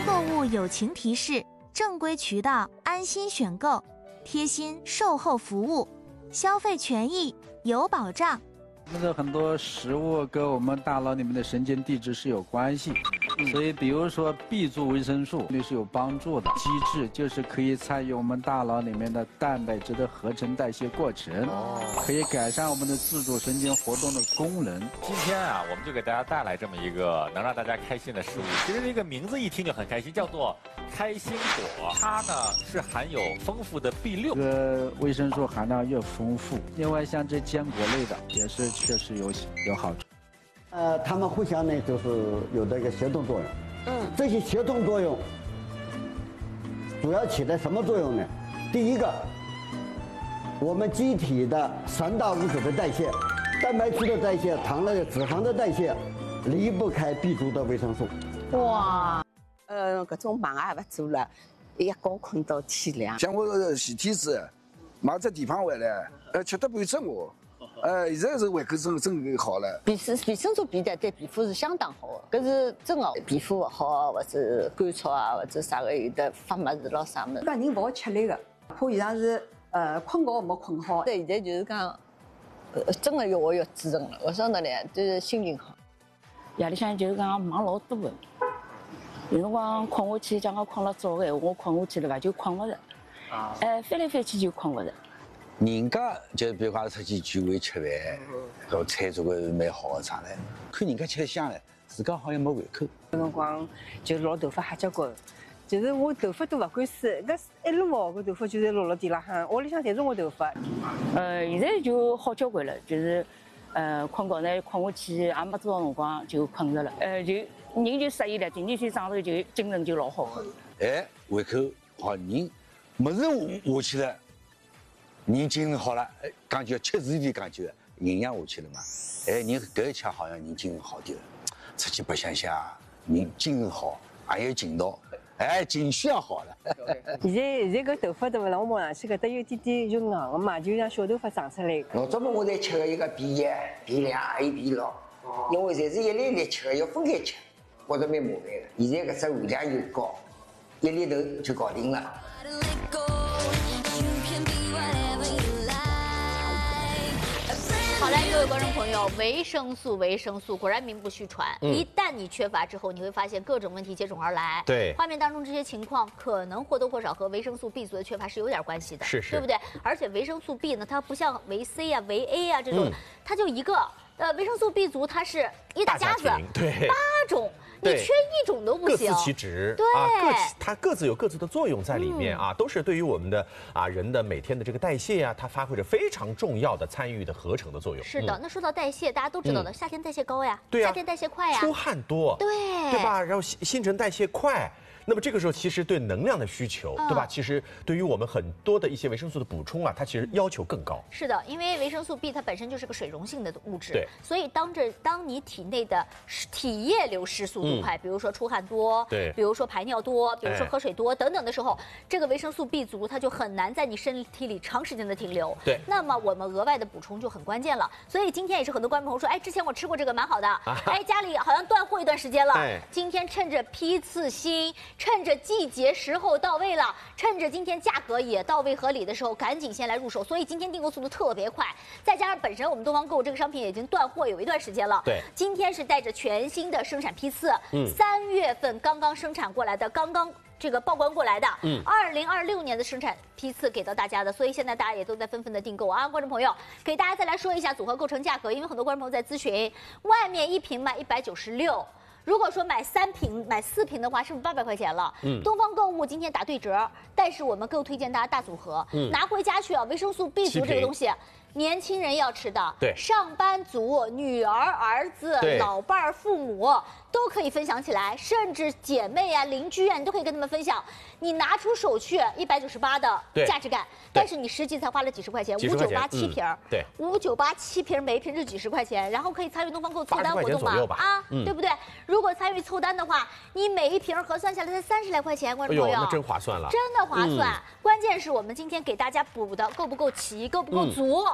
购物友情提示：正规渠道安心选购，贴心售后服务，消费权益有保障。 我们的很多食物跟我们大脑里面的神经递质是有关系，所以比如说 B 族维生素对是有帮助的。机制就是可以参与我们大脑里面的蛋白质的合成代谢过程，可以改善我们的自主神经活动的功能。 今天啊，我们就给大家带来这么一个能让大家开心的食物。其实这个名字一听就很开心，叫做开心果。它呢是含有丰富的 B6， 这个维生素含量越丰富。另外像这坚果类的也是确实有好处。 它们互相呢就是有这个协同作用。这些协同作用主要起到什么作用呢？第一个，我们机体的3大物质的代谢，蛋白质的代谢、糖类、脂肪的代谢，离不开 B 族的维生素。 哇，各种忙也不做了，一觉困到天亮。 像我是体质，嘛在地方外呢，吃得不正我。现在是胃口真好了。 维生素 B 的对皮肤是相当好的，搿是真的。皮肤不好或者干燥啊，或者啥个有的发霉子咯啥么。 讲人勿好吃力个，怕以上是困觉没困好。 现在就是讲，真的我要支撑了。为啥呢？就是心情好。夜里向就是讲忙老多的，有辰光困下去，讲我困了早个，我困下去了吧就困勿着。翻来翻去就困勿着。 人家就比如讲出去聚会吃饭，搿菜做个蛮好的啥嘞，看人家吃得香嘞，自家好像没胃口。 有辰光就落头发瞎结棍，就是我头发都勿敢梳，搿一撸毛搿头发就是落地浪向，屋里向侪是我头发。 现在就好交关了，就是困觉呢困下去也没多少辰光就困着了，就人就适应了，第二天早头就精神就老好的。 胃口好，人么子下去了。人精神好了，感觉吃自己感觉营养下去了嘛，人搿一吃好像人精神好点了，出去白相相，人精神好，也有劲道，情绪也好了。 现在搿头发对勿啦？我摸上去搿搭有点点就硬个嘛，就像小头发长出来。 老早么我侪吃个一个 B1、B2还有 B6，因为侪是一粒粒吃个，要分开吃，觉着蛮麻烦个。现在搿只含量又高，一粒头就搞定了。 好嘞，各位观众朋友，维生素果然名不虚传。一旦你缺乏之后，你会发现各种问题接踵而来。 对， 画面当中这些情况可能或多或少和维生素 B 族的缺乏是有点关系的， 是， 对不对？而且维生素 B 呢，它不像维 C 啊、维 A 啊这种，它就一个。维生素 B 族它是一大家子， 对 ，8种。你缺一种都不行， 各司其职， 对， 它各自有各自的作用在里面啊，都是对于我们的人的每天的这个代谢啊，它发挥着非常重要的参与的合成的作用。 是的，那说到代谢，大家都知道的，夏天代谢高呀， 对呀， 夏天代谢快呀， 出汗多，对吧？然后新陈代谢快。那么这个时候，其实对能量的需求，对吧？其实对于我们很多的一些维生素的补充啊，它其实要求更高。 是的，因为维生素 B 它本身就是个水溶性的物质， 对， 所以当你体内的体液流失速度快，比如说出汗多， 对， 比如说排尿多，比如说喝水多等等的时候，这个维生素 B 族它就很难在你身体里长时间的停留。 对， 那么我们额外的补充就很关键了。所以今天也是很多观众朋友说，之前我吃过这个蛮好的，家里好像断货一段时间了，今天趁着批次新，趁着季节时候到位了，趁着今天价格也到位合理的时候，赶紧先来入手。所以今天订购速度特别快，再加上本身我们东方购这个商品已经断货有一段时间了。 对， 今天是带着全新的生产批次，3月份刚刚生产过来的，刚刚这个报关过来的，2026年的生产批次给到大家的，所以现在大家也都在纷纷的订购啊。观众朋友，给大家再来说一下组合构成价格，因为很多观众朋友在咨询，外面一瓶卖196。如果说买3瓶、买4瓶的话，是不是800块钱了？东方购物今天打对折，但是我们更推荐大家大组合，拿回家去啊！维生素 B 族这个东西，年轻人要吃的， 对， 上班族、女儿、儿子、老伴儿、父母都可以分享起来，甚至姐妹啊、邻居啊，你都可以跟他们分享。你拿出手去198的价值感，但是你实际才花了几十块钱，598 7瓶， 对 ，598 7瓶，每一瓶是几十块钱，然后可以参与东方购凑单活动嘛，对不对？如果参与凑单的话，你每一瓶核算下来才30来块钱，观众朋友， 那真划算了， 真的划算。关键是我们今天给大家补的够不够齐，够不够足？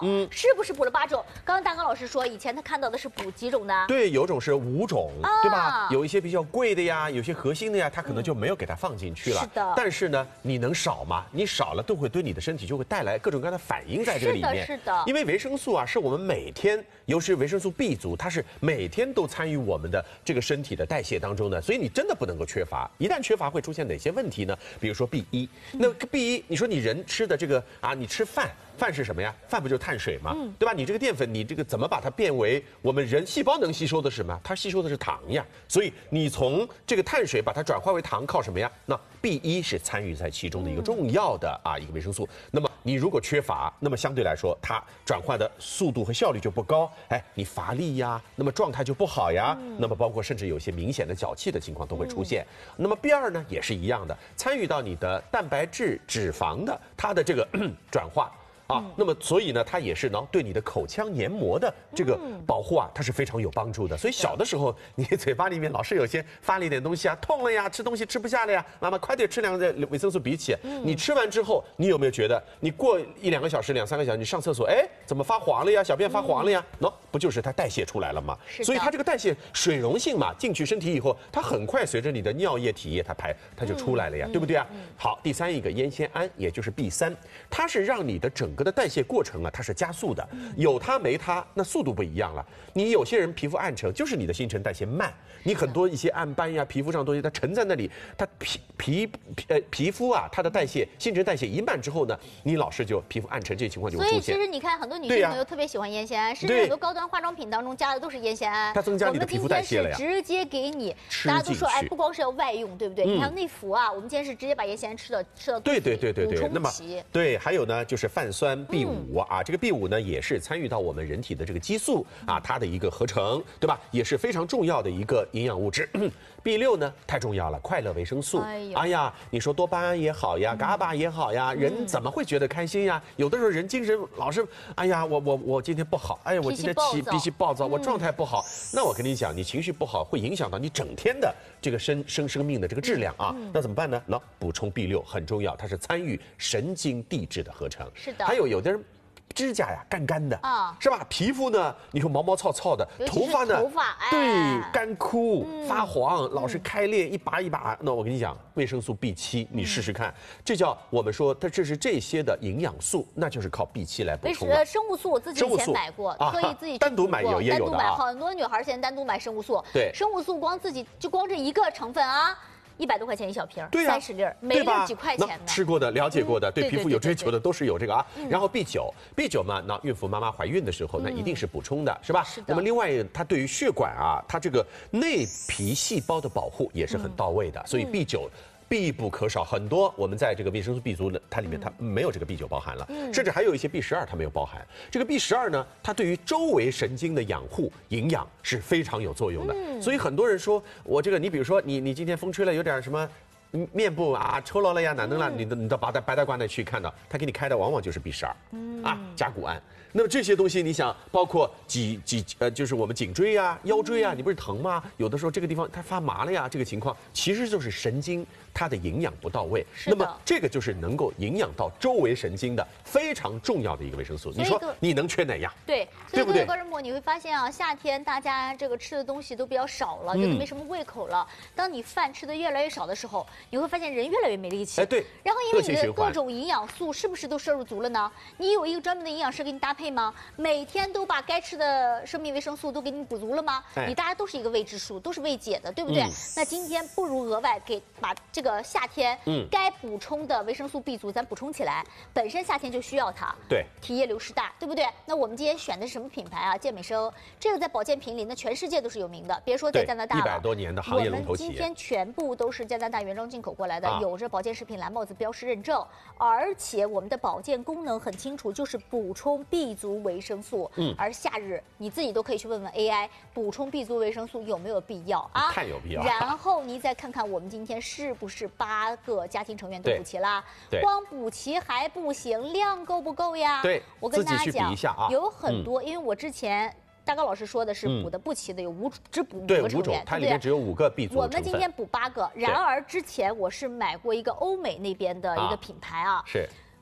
是不是补了8种？刚刚大刚老师说，以前他看到的是补几种的？ 对，有种是5种，对吧？有一些比较贵的呀，有些核心的呀，他可能就没有给它放进去了。 是的。 但是呢，你能少吗？你少了都会对你的身体就会带来各种各样的反应在这个里面。 是的。 因为维生素啊，是我们每天，尤其是维生素 B 族，它是每天都参与我们的这个身体的代谢当中的，所以你真的不能够缺乏。一旦缺乏会出现哪些问题呢？比如说 B1，那 B1，你说你人吃的这个啊，你吃饭是什么呀？饭不就是碳水吗？对吧？你这个淀粉，你这个怎么把它变为我们人细胞能吸收的是什么？它吸收的是糖呀。所以你从这个碳水把它转化为糖，靠什么呀？那 B1是参与在其中的一个重要的一个维生素。那么你如果缺乏，那么相对来说它转换的速度和效率就不高，你乏力呀，那么状态就不好呀。那么包括甚至有些明显的脚气的情况都会出现。那么 B2呢也是一样的，参与到你的蛋白质、脂肪的它的这个转化。那么所以呢，它也是呢对你的口腔黏膜的这个保护它是非常有帮助的。所以小的时候，你嘴巴里面老是有些发了一点东西痛了呀，吃东西吃不下了呀，妈妈快点吃2个维生素 B 起。你吃完之后，你有没有觉得你过1、2个小时、2、3个小时，你上厕所，怎么发黄了呀？小便发黄了呀？不就是它代谢出来了吗？所以它这个代谢水溶性嘛，进去身体以后，它很快随着你的尿液、体液它就出来了呀，对不对啊？好，第3一个烟酰胺，也就是 B3，它是让你的整个的代谢过程它是加速的，有它没它，那速度不一样了。你有些人皮肤暗沉，就是你的新陈代谢慢，你很多一些暗斑呀、皮肤上的东西它沉在那里，它皮肤它的代谢新陈代谢一慢之后呢，你老是就皮肤暗沉这些情况就会出现。 所以其实你看很多女性朋友特别喜欢烟酰胺，甚至很多高端化妆品当中加的都是烟酰胺， 它增加你的皮肤代谢了呀。 我们今天是直接给你，大家都说不光是要外用，对不对？你看内服我们今天是直接把烟酰胺吃到对， 补充那么对，还有呢就是泛酸 B5这个 B5呢也是参与到我们人体的这个激素它的一个合成，对吧？也是非常重要的一个营养物质。B6呢太重要了，快乐维生素。哎呀，你说多巴胺也好呀，GABA 也好呀，人怎么会觉得开心呀？有的时候人精神老是，哎呀，我今天不好，哎呀，我今天脾气暴躁，我状态不好。那我跟你讲，你情绪不好会影响到你整天的这个生命的这个质量那怎么办呢？补充 B6很重要，它是参与神经递质的合成。 是的。 还有的人指甲呀干干的是吧？皮肤呢，你说毛毛糙糙的，头发呢，对，干枯发黄，老是开裂一把一把。那我跟你讲，维生素 B7，你试试看，这叫我们说这是这些的营养素，那就是靠 B7来补充的。 生物素我自己以前买过，特意自己单独买也有的很多女孩现在单独买生物素。 对， 生物素光这一个成分100多块钱一小瓶，30粒，每粒几块钱的。 吃过的、了解过的，对皮肤有追求的都是有这个然后 B9嘛，那孕妇妈妈怀孕的时候，那一定是补充的，是吧？ 是的。 那么另外它对于血管它这个内皮细胞的保护也是很到位的，所以 B9。必不可少，很多我们在这个维生素 B 族它里面它没有这个 B9 包含了，甚至还有一些 B12它没有包含。这个 B12呢，它对于周围神经的养护营养是非常有作用的。所以很多人说我这个，你比如说你今天风吹了有点什么面部抽牢了呀，哪能了？你到白大褂那去看到，他给你开的往往就是 B12甲钴胺。那么这些东西，你想包括就是我们颈椎腰椎你不是疼吗？有的时候这个地方它发麻了呀，这个情况其实就是神经它的营养不到位。那么这个就是能够营养到周围神经的非常重要的一个维生素。你说你能缺哪样？ 对，对不对？高人博，你会发现夏天大家这个吃的东西都比较少了，觉得没什么胃口了。当你饭吃的越来越少的时候，你会发现人越来越没力气。 对。 然后因为你的各种营养素是不是都摄入足了呢？你有一个专门的营养师给你搭配吗？每天都把该吃的生命维生素都给你补足了吗？你大家都是一个未知数，都是未解的，对不对？那今天不如额外把这个夏天该补充的维生素 B 族咱补充起来。本身夏天就需要它， 对， 体液流失大，对不对？那我们今天选的是什么品牌健美生，这个在保健品里那全世界都是有名的，别说在加拿大了 ，100多年的行业龙头企业。 我们今天全部都是加拿大原装进口过来的，有着保健食品蓝帽子标识认证，而且我们的保健功能很清楚，就是补充 B 族维生素。而夏日你自己都可以去问问 AI， 补充 B 族维生素有没有必要太有必要。 然后你再看看我们今天是不是8个家庭成员都补齐啦？光补齐还不行，量够不够呀？ 对， 我跟大家讲， 有很多，因为我之前。大高老师说的是补的不齐的有只补5个成员， 它里面只有5个 B 族。 我们今天补8个，然而之前我是买过一个欧美那边的一个品牌是。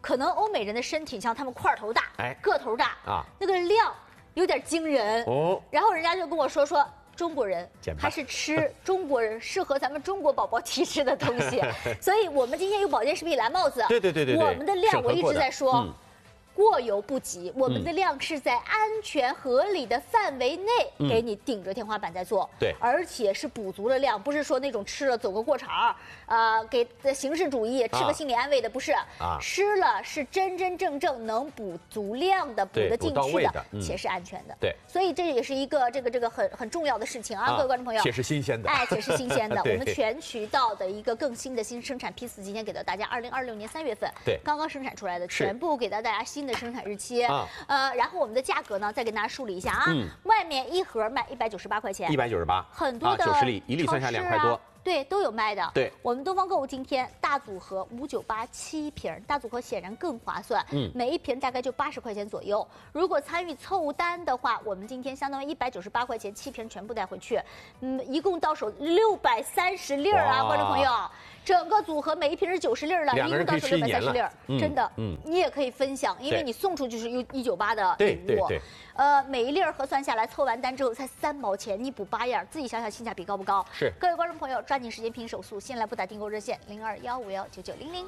可能欧美人的身体像他们块头大，个头大啊， 那个量有点惊人哦。然后人家就跟我说。中国人还是吃中国人适合咱们中国宝宝体质的东西，所以我们今天用保健食品蓝帽子， 对， 我们的量我一直在说。过犹不及，我们的量是在安全合理的范围内给你顶着天花板在做， 对， 而且是补足了量，不是说那种吃了走个过场，给形式主义吃个心理安慰的，不是，吃了是真真正正能补足量的，补得进去的，且是安全的， 对， 所以这也是一个这个很重要的事情啊，各位观众朋友， 且是新鲜的， 且是新鲜的，我们全渠道的一个更新的新生产批次，今天给到大家，2026年3月份， 对， 刚刚生产出来的，全部给到大家新的生产日期，然后我们的价格呢，再给大家梳理一下啊，外面一盒卖198块钱 ，198， 很多的 90粒，1粒算下2块多。 对，都有卖的。 对， 我们东方购物今天大组合598，7瓶，大组合显然更划算。每一瓶大概就80块钱左右。如果参与凑单的话，我们今天相当于198块钱，7瓶全部带回去。一共到手630粒啊，观众朋友。整个组合每一瓶是90粒了，一共到手630粒，真的，你也可以分享，因为你送出去是198的礼物。 对， 每一粒核算下来，凑完单之后才3毛钱，你补8样，自己想想性价比高不高？ 是。 各位观众朋友，抓紧时间拼手速，先来拨打订购热线0215199900。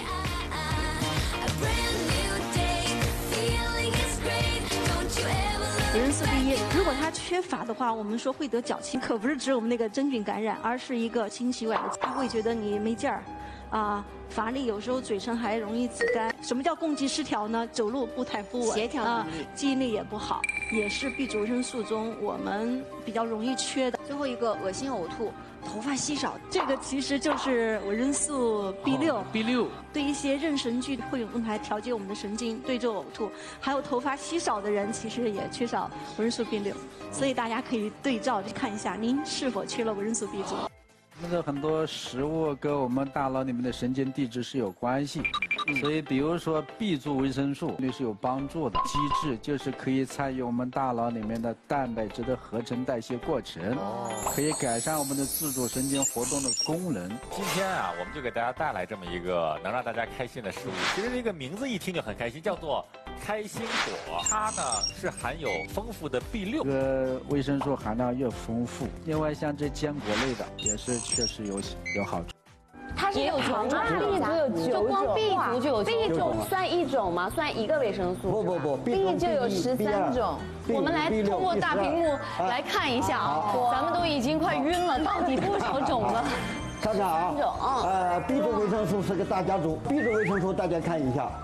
维生素 B1，如果它缺乏的话，我们说会得脚气，可不是只有那个真菌感染，而是一个清洗外的，它会觉得你没劲儿，乏力，有时候嘴唇还容易紫干。什么叫供给失调呢？走路步态不稳， 协调能力， 记忆力也不好，也是 B 族维生素中我们比较容易缺的。 最后一个恶心呕吐，头发稀少， 这个其实就是维生素 B6。对一些妊娠剧会用来调节我们的神经，对症呕吐。还有头发稀少的人，其实也缺少维生素 B6，所以大家可以对照去看一下，您是否缺了维生素 B 族。 那个很多食物跟我们大脑里面的神经递质是有关系，所以比如说 B 族维生素对是有帮助的。机制就是可以参与我们大脑里面的蛋白质的合成代谢过程，可以改善我们的自主神经活动的功能。 今天啊，我们就给大家带来这么一个能让大家开心的食物。其实这个名字一听就很开心，叫做开心果。它呢是含有丰富的 B6， 这个维生素含量越丰富。另外像这坚果类的也是确实有好处。 它是有种吗 ？B 族有9种，就光 B 族就有9种，算一种吗？算一个维生素？ 不 ，B 就有13种。我们来通过大屏幕来看一下啊，咱们都已经快晕了，到底多少种了？ 看看啊，B 族维生素是个大家族。B 族维生素大家看一下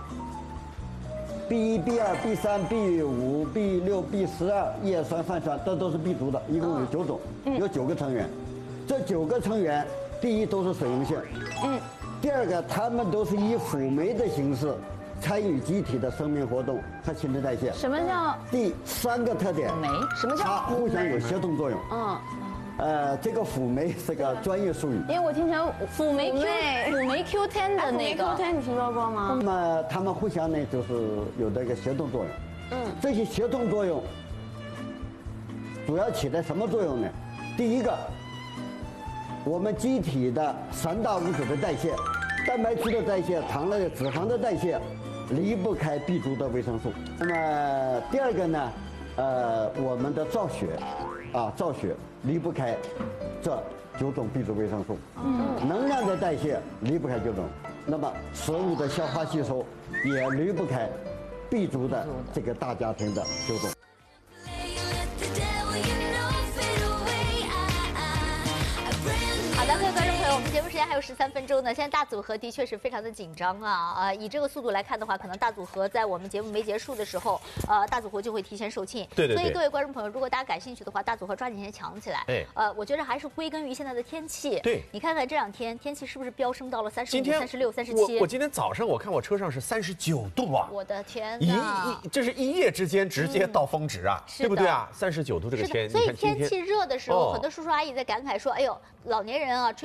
，B1、B2、B3、B5、B6、B12、叶酸、泛酸，这都是 B 族的，一共有9种，有9个成员。这9个成员，第一都是水溶性，第二个它们都是以辅酶的形式参与机体的生命活动和新陈代谢。 什么叫？ 第3个特点， 什么叫？ 它互相有协同作用。这个辅酶是个专业术语。 因为我听成辅酶 Q10 的那个，Q10 你听说过吗？ 那么它们互相呢，就是有这个协同作用。这些协同作用主要起到什么作用呢？第一个，我们机体的3大物质的代谢，蛋白质的代谢、糖类、脂肪的代谢，离不开 B 族的维生素。那么第二个呢，我们的造血离不开这9种 B 族维生素。能量的代谢离不开9种，那么食物的消化吸收也离不开 B 族的这个大家庭的9种。 好的，各位观众朋友，我们节目时间还有13分钟呢。现在大组合的确是非常的紧张啊！以这个速度来看的话，可能大组合在我们节目没结束的时候，大组合就会提前售罄。 对。 所以各位观众朋友，如果大家感兴趣的话，大组合抓紧先抢起来。我觉得还是归根于现在的天气。 对。 你看看这2天天气是不是飙升到了35、36、37？ 我今天早上我看我车上是39度啊！ 我的天哪！ 这是一夜之间直接到峰值啊，对不对啊？39度这个天， 所以天气热的时候，很多叔叔阿姨在感慨说：“哎呦，老年人啊，吹空调又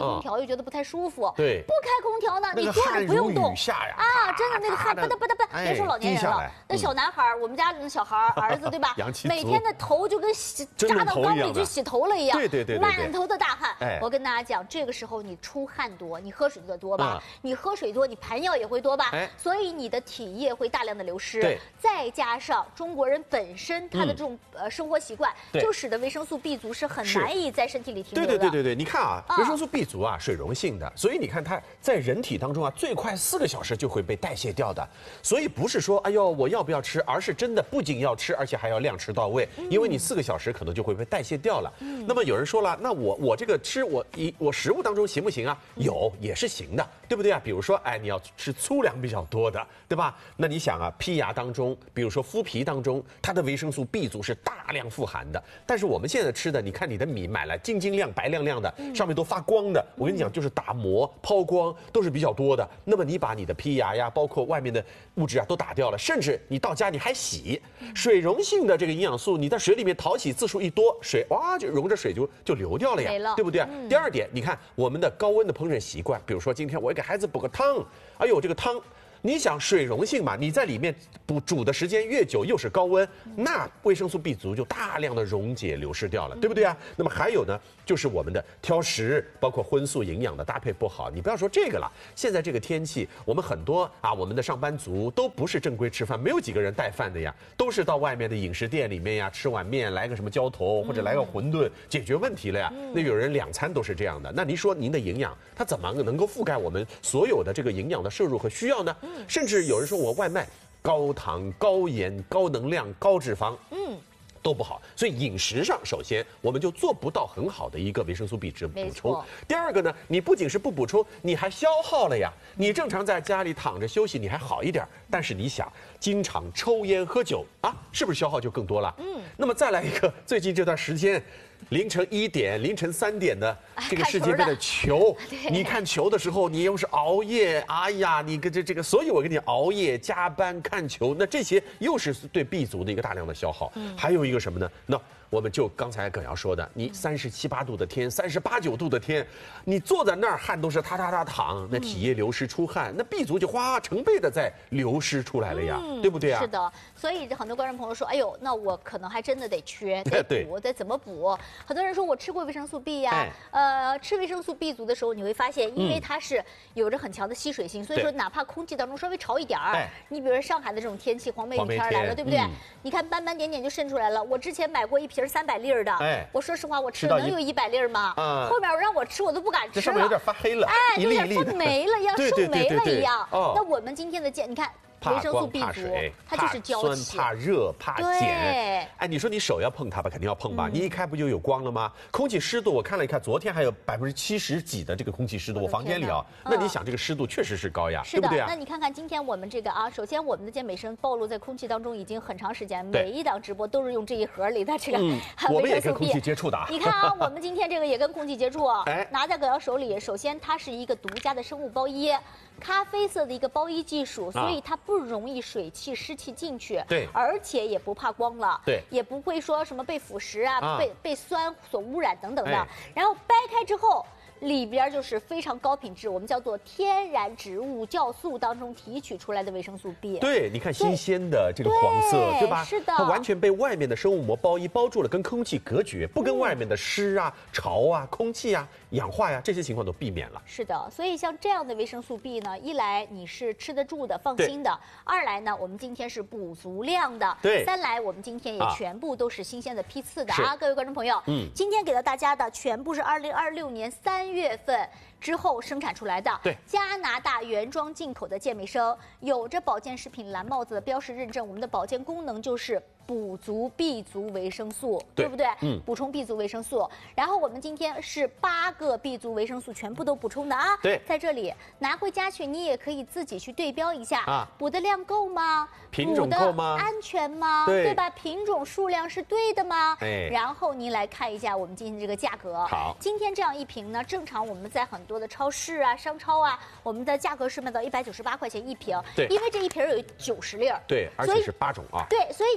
觉得不太舒服。 对， 不开空调呢，你坐着不用动啊，真的那个汗吧嗒吧嗒吧嗒，别说老年人了，那小男孩，我们家那小孩儿子对吧？每天的头就跟扎到缸里去洗头了一样， 对， 满头的大汗。我跟大家讲，这个时候你出汗多，你喝水就多吧，你喝水多，你排尿也会多吧，所以你的体液会大量的流失。再加上中国人本身他的这种生活习惯，就使得维生素 B 族是很难以在身体里停留的。 对，你看啊，维生素 B 族啊，水溶性的，所以你看它在人体当中啊，最快4个小时就会被代谢掉的。所以不是说哎呦我要不要吃，而是真的不仅要吃，而且还要量吃到位，因为你4个小时可能就会被代谢掉了。那么有人说了，那我这个吃我食物当中行不行啊？也是行的，对不对啊？比如说你要吃粗粮比较多的，对吧？那你想啊，胚芽当中，比如说麸皮当中，它的维生素 B 族是大量富含的。但是我们现在吃的，你看你的米买来晶晶亮、白亮亮的，上面都发光的，我跟你讲，就是打磨、抛光都是比较多的。那么你把你的胚芽呀，包括外面的物质啊都打掉了，甚至你到家你还洗，水溶性的这个营养素，你在水里面淘洗次数一多，水哇就溶着水就流掉了呀，对不对？第二点，你看我们的高温的烹饪习惯，比如说今天我给孩子补个汤，哎呦这个汤。你想水溶性嘛？你在里面煮的时间越久，又是高温，那维生素 B 族就大量的溶解流失掉了，对不对啊？那么还有呢，就是我们的挑食，包括荤素营养的搭配不好。你不要说这个了，现在这个天气，我们很多我们的上班族都不是正规吃饭，没有几个人带饭的呀，都是到外面的饮食店里面呀，吃碗面，来个什么浇头或者来个馄饨，解决问题了呀。那有人2餐都是这样的，那您说您的营养它怎么能够覆盖我们所有的这个营养的摄入和需要呢？甚至有人说我外卖高糖、高盐、高能量、高脂肪，都不好。所以饮食上，首先我们就做不到很好的一个维生素 B 值补充。第二个呢，你不仅是不补充，你还消耗了呀。你正常在家里躺着休息，你还好一点，但是你想经常抽烟喝酒啊，是不是消耗就更多了？那么再来一个，最近这段时间。凌晨1点、凌晨3点的这个世界杯的球，你看球的时候，你又是熬夜，哎呀，你跟这个，所以我跟你熬夜加班看球，那这些又是对 B 族的一个大量的消耗。还有一个什么呢？那我们就刚才耿瑶说的，你37、8度的天，38、9度的天，你坐在那儿汗都是哒哒哒淌，那体液流失出汗，那 B 族就成倍的在流失出来了呀，对不对啊？ 是的，所以很多观众朋友说，哎呦，那我可能还真的得缺，得补，得怎么补？很多人说我吃过维生素 B 呀，吃维生素 B 族的时候，你会发现，因为它是有着很强的吸水性，所以说哪怕空气当中稍微潮一点儿，你比如说上海的这种天气，黄梅雨天来了，对不对？你看斑斑点点就渗出来了。我之前买过一瓶300粒的，我说实话，我吃的能有100粒吗？后面让我吃，我都不敢吃了， 这上面有点发黑了， 就有点发霉了一样，瘦没了一样。那我们今天的你看。维生素 B 族，它就是娇气、 怕热、怕碱。哎，你说你手要碰它吧，肯定要碰吧？你一开不就有光了吗？空气湿度我看了一看，昨天还有70%几的这个空气湿度，我房间里啊，那你想这个湿度确实是高呀，对不对啊？ 那你看看今天我们这个首先我们的健美生暴露在空气当中已经很长时间，每一档直播都是用这一盒里的这个我们也跟空气接触的。 你看啊，我们今天这个也跟空气接触，拿在耿瑶手里，首先它是一个独家的生物包衣。咖啡色的一个包衣技术，所以它不容易水汽、湿气进去，而且也不怕光了，也不会说什么被腐蚀啊、被酸所污染等等的。然后掰开之后。里边就是非常高品质，我们叫做天然植物酵素当中提取出来的维生素 B。 对，你看新鲜的这个黄色，对吧？ 是的， 它完全被外面的生物膜包衣包住了，跟空气隔绝，不跟外面的湿啊、潮啊、空气啊、氧化呀这些情况都避免了。 是的，所以像这样的维生素 B 呢，一来你是吃得住的、放心的；二来呢，我们今天是补足量的；三来我们今天也全部都是新鲜的批次的啊，各位观众朋友，今天给到大家的全部是2026年3月份之后生产出来的，加拿大原装进口的健美生，有着保健食品蓝帽子的标识认证。我们的保健功能就是补足 B 族维生素，对不对？补充 B 族维生素。然后我们今天是8个 B 族维生素全部都补充的啊。在这里拿回家去，你也可以自己去对标一下，补的量够吗？ 品种够吗？ 安全吗？对吧？品种数量是对的吗？然后您来看一下我们今天这个价格。 好， 今天这样一瓶呢，正常我们在很多的超市啊、商超啊，我们的价格是卖到198块钱一瓶。因为这一瓶有90粒。 而且是8种啊。 对，所以你其实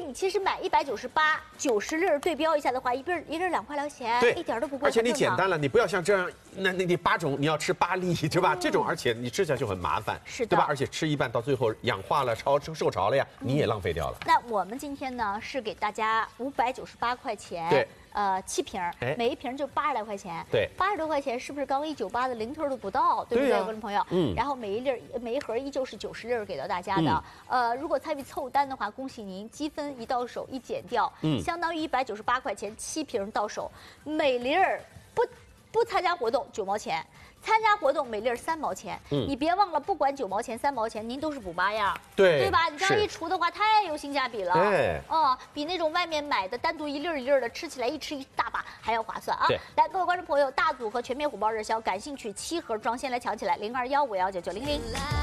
买198 90粒对标一下的话，一粒2块6钱， 对， 一点都不贵。 而且你简单了，你不要像这样，那你8种你要吃8粒，对吧？这种而且你吃下去很麻烦， 是的， 对吧？而且吃一半到最后氧化了、受潮了呀，你也浪费掉了。 那我们今天呢是给大家598块钱， 对 ，7瓶，每一瓶就80来块钱， 对 ，80多块钱是不是刚198的零头都不到，对不对，观众朋友？然后每一盒依旧是90粒给到大家的，如果参与凑单的话，恭喜您，积分一到手一减掉，相当于198块钱7瓶到手，每粒不参加活动9毛钱。参加活动每粒3毛钱，你别忘了，不管9毛钱3毛钱，您都是补8样，对吧？你这样一除的话，太有性价比了，比那种外面买的单独一粒一粒的吃起来一吃一大把还要划算啊！来，各位观众朋友，大组合全面火爆热销，感兴趣7盒装先来抢起来，0215199900。